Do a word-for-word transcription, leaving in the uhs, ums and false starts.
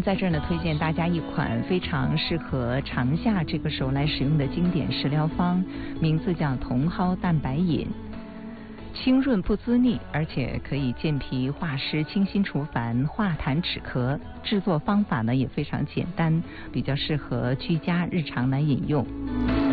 在这儿呢推荐大家一款非常适合长夏这个时候来使用的经典食疗方，名字叫茼蒿蛋白饮。清润不滋腻，而且可以健脾化湿、清心除烦、化痰止咳。制作方法呢也非常简单，比较适合居家日常来饮用。